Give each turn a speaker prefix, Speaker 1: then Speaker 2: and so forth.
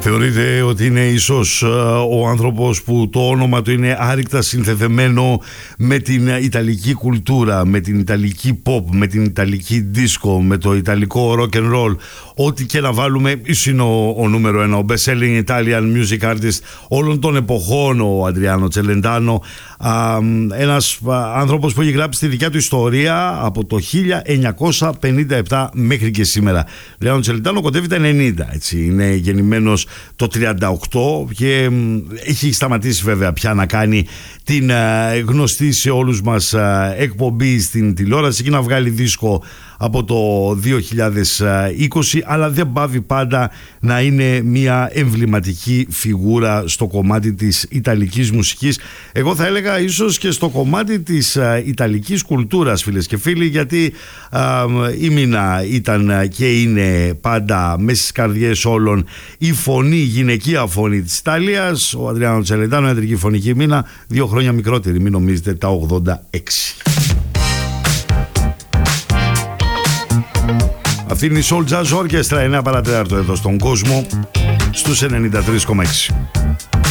Speaker 1: Θεωρείται ότι είναι ίσως ο άνθρωπος που το όνομα του είναι άρρηκτα συνθεδεμένο με την ιταλική κουλτούρα, με την ιταλική pop, με την ιταλική disco, με το ιταλικό rock and roll. Ό,τι και να βάλουμε, είναι ο νούμερο ένα, ο best selling Italian music artist όλων των εποχών, ο Αντριάνο Τσελεντάνο. Ένας άνθρωπος που έχει γράψει τη δικιά του ιστορία από το 1957 μέχρι και σήμερα. Αντριάνο Τσελεντάνο κοντεύει τα 90, έτσι. Είναι γεννημένος το 38 και έχει σταματήσει βέβαια πια να κάνει την γνωστή σε όλους μας εκπομπή στην τηλεόραση και να βγάλει δίσκο από το 2020, αλλά δεν πάβει πάντα να είναι μια εμβληματική φιγούρα στο κομμάτι της ιταλικής μουσικής. Εγώ θα έλεγα ίσως και στο κομμάτι της ιταλικής κουλτούρας, φίλες και φίλοι, γιατί η Μίνα ήταν και είναι πάντα μέσα στις καρδιές όλων η φωνή, η γυναικεία φωνή της Ιταλίας. Ο Αντριάνο Τσελεντάνο, ιατρική φωνική Μίνα, 2 χρόνια μικρότερη, μην νομίζετε, τα 86. Αυτή είναι η Soul Jazz Orchestra, 9 παρατέταρτο εδώ στον κόσμο, στους 93,6.